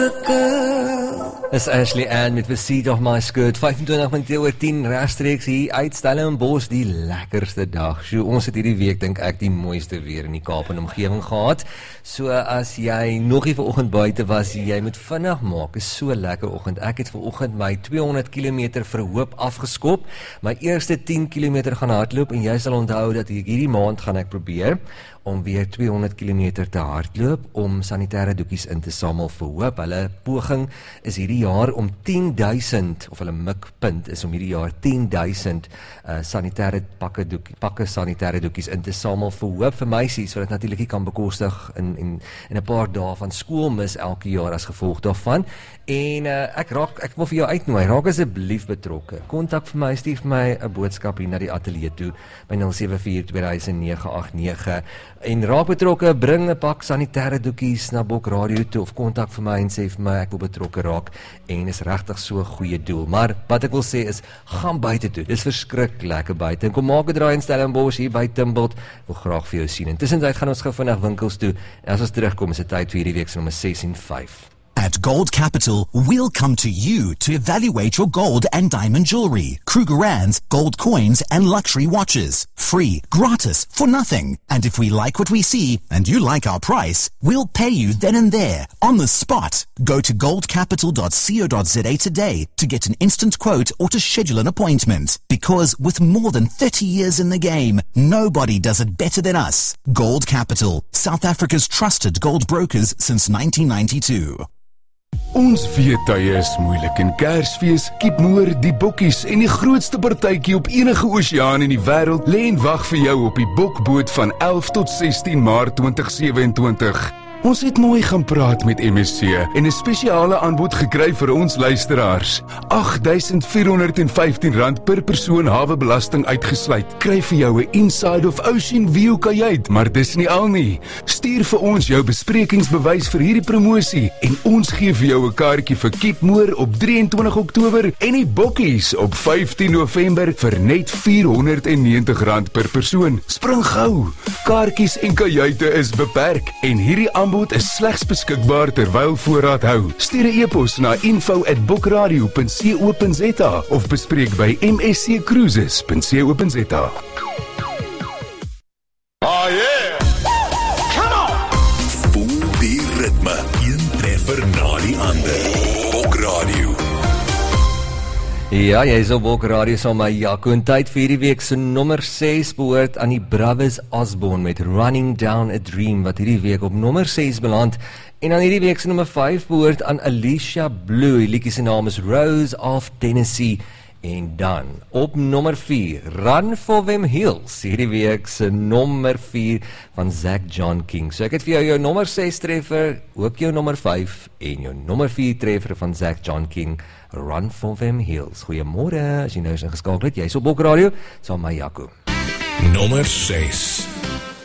Is Ashley Ann met The Seat of My Skirt, 25 minute oor 10, regstreeks hier uit Stellenbosch, die lekkerste dag. So, ons het hierdie week, dink ek, die mooiste weer in die Kaap en omgewing gehad. So, as jy nog nie vanoggend buite was, jy moet vinnig maak, is so lekker oggend. Ek het vanoggend my 200 km verhoop afgeskop, my eerste 10 km gaan hardloop, en jy sal onthou dat hierdie maand gaan ek probeer om weer 200 km te hardloop, om sanitêre doekies in te samel vir hoop. Hulle poging is hierdie jaar om 10.000, of hulle mikpunt is om hierdie jaar 10.000 sanitêre pakke sanitêre doekies in te samel vir hoop vir meisies, wat dit natuurlik nie kan bekostig in 'n paar dae van skool mis elke jaar as gevolg daarvan. En ek wil vir jou uitnooi, raak asseblief betrokke. Kontak vir my, stuur vir my 'n boodskap hier na die ateljee toe, by 074-2009-89, en raak betrokke, bring 'n pak sanitêre doekies na Bok Radio toe, of kontak vir my en sê vir my, ek wil betrokke raak, en is regtig so 'n goeie doel. Maar wat ek wil sê is, gaan buite toe, dis verskriklik lekker buite, en kom maak 'n draai in Stellenbosch hier by Timbult, wil graag vir jou sien. En tussentyd gaan ons gou vinnig winkels toe, en as ons terugkom is dit tyd vir hierdie week se nommer 6 en 5. At Gold Capital, we'll come to you to evaluate your gold and diamond jewelry, Krugerrands, gold coins, and luxury watches. Free, gratis, for nothing. And if we like what we see, and you like our price, we'll pay you then and there, on the spot. Go to goldcapital.co.za today to get an instant quote or to schedule an appointment. Because with more than 30 years in the game, nobody does it better than us. Gold Capital, South Africa's trusted gold brokers since 1992. Ons feestye is moeilik en Kersfees, Keepmoor, die bokkies en die grootste partytjie op enige oseaan in die wêreld lê en wag vir jou op die bokboot van 11 tot 16 Maart 2027. Ons het mooi gaan praat met MSC en 'n spesiale aanbod gekry vir ons luisteraars. R8.415 per persoon hawebelasting uitgesluit. Kry vir jou 'n Inside of Ocean View kajuit, maar dis nie al nie. Stuur vir ons jou besprekingsbewys vir hierdie promosie en ons gee vir jou 'n kaartjie vir Keepmoor op 23 Oktober en die Bokkies op 15 November vir net R490 per persoon. Spring gou. Kaartjies en kajuite is beperk en hierdie aanbod is slegs beskikbaar terwyl voorraad hou. Stuur 'n e-pos na info@bokradio.co.za of bespreek by msccruises.co.za. Oh yeah! Come on! Voel die ritme, een treffer na die ander. Bokradio. Ja, jy is op Bok Radio saam met Jaco, en tyd vir hierdie week se nommer 6 behoort aan die Brothers Osborne met Running Down a Dream, wat hierdie week op nommer 6 beland, en aan hierdie week se nommer 5 behoort aan Alicia Blue, die liedjie se naam is Rose of Tennessee, en dan op nommer 4, Run for Them Hills, hierdie week se nommer 4 van Zach John King. So ek het vir jou nommer 6 treffer, ook jou nommer 5 en jou nommer 4 treffer van Zach John King, Run for Them Hills. Goeiemôre, as jy nou is ingeskakel het, jy is op Bok Radio, saam met my Jaco. Nommer 6.